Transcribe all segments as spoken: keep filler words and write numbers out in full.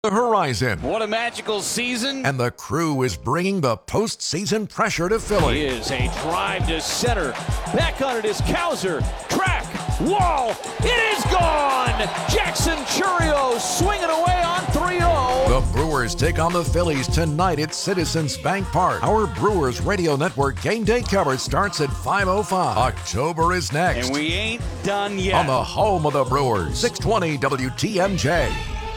the horizon. What a magical season. And the crew is bringing the postseason pressure to Philly. It is a drive to center. Back on it is Cowser. Track. Wall. It is gone. Jackson Chourio swinging away on three oh. The Brewers take on the Phillies tonight at Citizens Bank Park. Our Brewers Radio Network game day coverage starts at five oh five. October is next. And we ain't done yet. On the home of the Brewers, six twenty W T M J.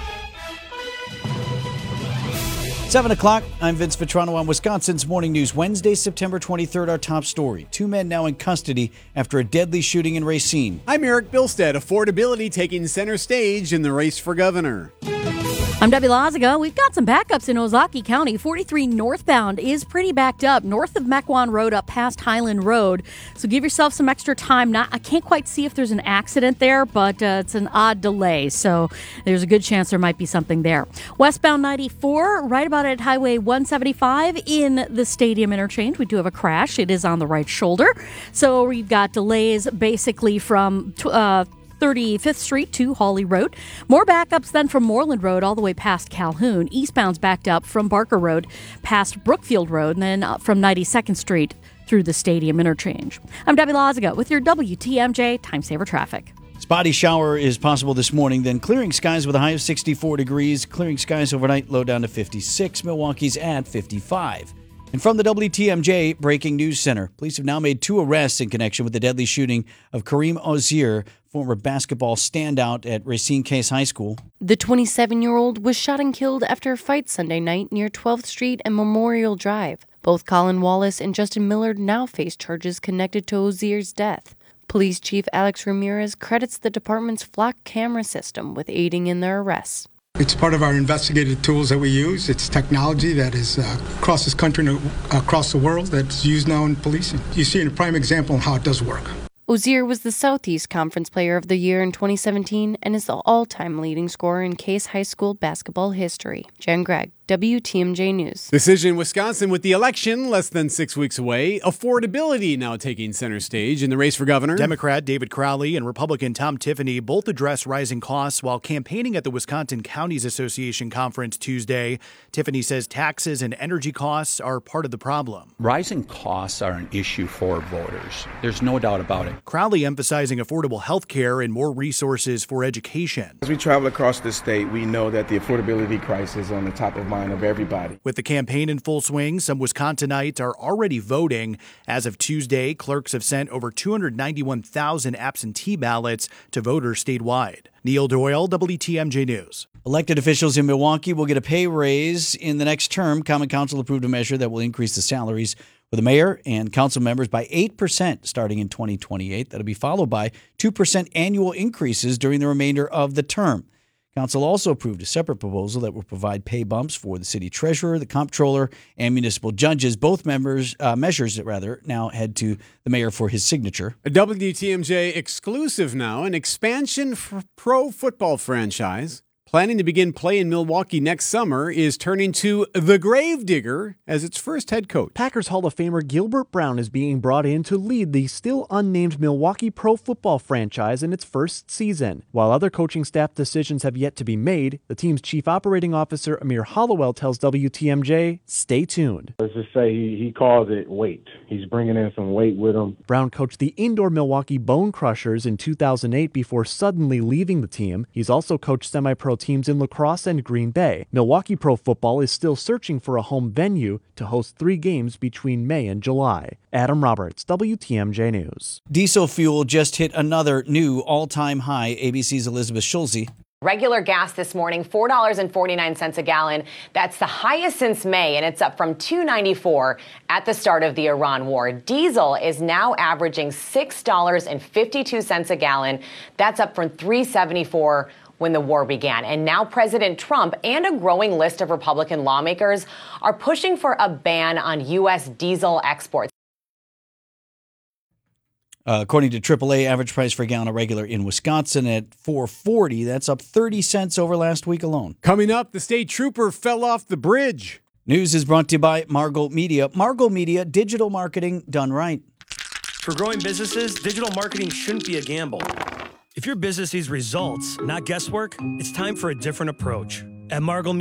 seven o'clock, I'm Vince Vitrano on Wisconsin's Morning News. Wednesday, September twenty-third, our top story. Two men now in custody after a deadly shooting in Racine. I'm Eric Bilstead. Affordability taking center stage in the race for governor. I'm Debbie Lazaga. We've got some backups in Ozaukee County. forty-three northbound is pretty backed up north of Mequon Road up past Highland Road. So give yourself some extra time. Not, I can't quite see if there's an accident there, but uh, it's an odd delay. So there's a good chance there might be something there. Westbound ninety-four, right about at Highway one seventy-five in the Stadium interchange. We do have a crash. It is on the right shoulder. So we've got delays basically from Uh, thirty-fifth Street to Hawley Road. More backups then from Moreland Road all the way past Calhoun. Eastbound's backed up from Barker Road past Brookfield Road, and then up from ninety-second Street through the Stadium interchange. I'm Debbie Lazaga with your W T M J Time Saver Traffic. Spotty shower is possible this morning, then clearing skies with a high of sixty-four degrees. Clearing skies overnight, low down to fifty-six. Milwaukee's at fifty-five. And from the W T M J Breaking News Center, police have now made two arrests in connection with the deadly shooting of Kareem Ozier, former basketball standout at Racine Case High School. The twenty-seven-year-old was shot and killed after a fight Sunday night near twelfth Street and Memorial Drive. Both Colin Wallace and Justin Millard now face charges connected to Ozier's death. Police Chief Alex Ramirez credits the department's flock camera system with aiding in their arrests. It's part of our investigative tools that we use. It's technology that is uh, across this country and across the world that's used now in policing. You see a prime example of how it does work. Ozier was the Southeast Conference Player of the Year in twenty seventeen and is the all-time leading scorer in Case High School basketball history. Jen Gregg, W T M J News. Decision in Wisconsin with the election less than six weeks away. Affordability now taking center stage in the race for governor. Democrat David Crowley and Republican Tom Tiffany both address rising costs while campaigning at the Wisconsin Counties Association conference Tuesday. Tiffany says taxes and energy costs are part of the problem. Rising costs are an issue for voters. There's no doubt about it. Crowley emphasizing affordable health care and more resources for education. As we travel across the state, we know that the affordability crisis is on the top of mind of everybody. With the campaign in full swing, some Wisconsinites are already voting. As of Tuesday, clerks have sent over two hundred ninety-one thousand absentee ballots to voters statewide. Neil Doyle, W T M J News. Elected officials in Milwaukee will get a pay raise in the next term. Common Council approved a measure that will increase the salaries for the mayor and council members by eight percent starting in twenty twenty-eight. That'll be followed by two percent annual increases during the remainder of the term. Council also approved a separate proposal that will provide pay bumps for the city treasurer, the comptroller, and municipal judges. Both members uh, measures that rather now head to the mayor for his signature. A W T M J exclusive now, an expansion for pro football franchise planning to begin play in Milwaukee next summer is turning to the Gravedigger as its first head coach. Packers Hall of Famer Gilbert Brown is being brought in to lead the still unnamed Milwaukee pro football franchise in its first season. While other coaching staff decisions have yet to be made, the team's chief operating officer Amir Hollowell tells W T M J, stay tuned. Let's just say he, he calls it weight. He's bringing in some weight with him. Brown coached the indoor Milwaukee Bone Crushers in two thousand eight before suddenly leaving the team. He's also coached semi-pro teams in La Crosse and Green Bay. Milwaukee Pro Football is still searching for a home venue to host three games between May and July. Adam Roberts, W T M J News. Diesel fuel just hit another new all-time high. A B C's Elizabeth Schulze. Regular gas this morning, four dollars and forty-nine cents a gallon. That's the highest since May, and it's up from two dollars and ninety-four cents at the start of the Iran war. Diesel is now averaging six dollars and fifty-two cents a gallon. That's up from three dollars and seventy-four cents when the war began. And now President Trump and a growing list of Republican lawmakers are pushing for a ban on U S diesel exports. Uh, according to triple A, average price for a gallon of regular in Wisconsin at four forty. That's up thirty cents over last week alone. Coming up, the state trooper fell off the bridge. News is brought to you by Margot Media. Margot Media, digital marketing done right. For growing businesses, digital marketing shouldn't be a gamble. If your business needs results, not guesswork, it's time for a different approach. At Margot Media,